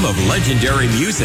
home of legendary music,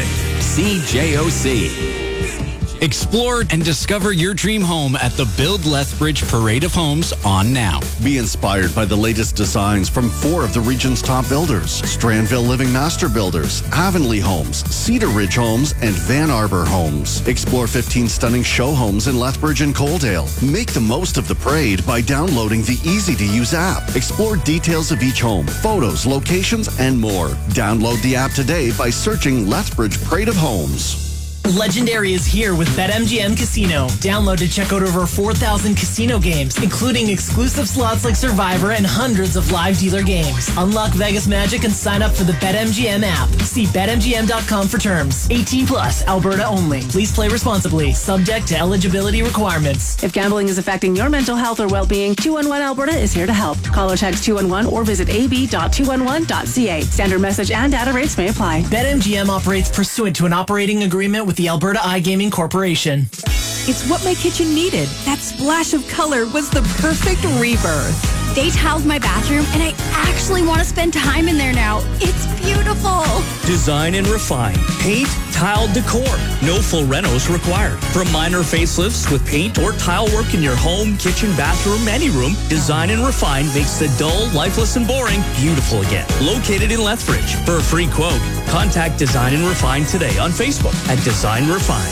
CJOC. Explore and discover your dream home at the Build Lethbridge Parade of Homes on now. Be inspired by the latest designs from 4 of the region's top builders: Strandville Living Master Builders, Avonlea Homes, Cedar Ridge Homes, and Van Arbor Homes. Explore 15 stunning show homes in Lethbridge and Coaldale. Make the most of the parade by downloading the easy-to-use app. Explore details of each home, photos, locations, and more. Download the app today by searching Lethbridge Parade of Homes. Legendary is here with BetMGM Casino. Download to check out over 4,000 casino games, including exclusive slots like Survivor and hundreds of live dealer games. Unlock Vegas magic and sign up for the BetMGM app. See BetMGM.com for terms. 18 plus, Alberta only. Please play responsibly. Subject to eligibility requirements. If gambling is affecting your mental health or well-being, 211 Alberta is here to help. Call or text 211 or visit ab.211.ca. Standard message and data rates may apply. BetMGM operates pursuant to an operating agreement with the Alberta iGaming Corporation. It's what my kitchen needed. That splash of color was the perfect rebirth. They tiled my bathroom, and I actually want to spend time in there now. It's beautiful. Design and refine. Paint, tile, decor. No full renos required. From minor facelifts with paint or tile work in your home, kitchen, bathroom, any room, Design and Refine makes the dull, lifeless, and boring beautiful again. Located in Lethbridge. For a free quote, contact Design and Refine today on Facebook at Design Refine.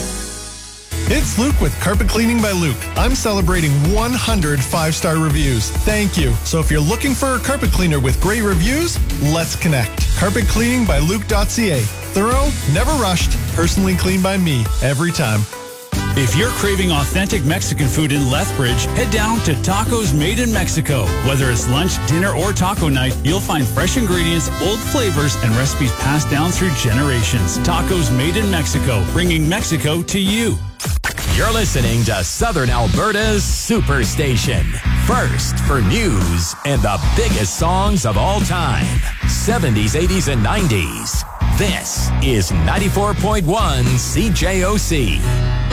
It's Luke with Carpet Cleaning by Luke. I'm celebrating 100 5-star reviews. Thank you. So if you're looking for a carpet cleaner with great reviews, let's connect. CarpetCleaningByLuke.ca. Thorough, never rushed, personally cleaned by me every time. If you're craving authentic Mexican food in Lethbridge, head down to Tacos Made in Mexico. Whether it's lunch, dinner, or taco night, you'll find fresh ingredients, bold flavors, and recipes passed down through generations. Tacos Made in Mexico, bringing Mexico to you. You're listening to Southern Alberta's Superstation. First for news and the biggest songs of all time. 70s, 80s, and 90s. This is 94.1 CJOC.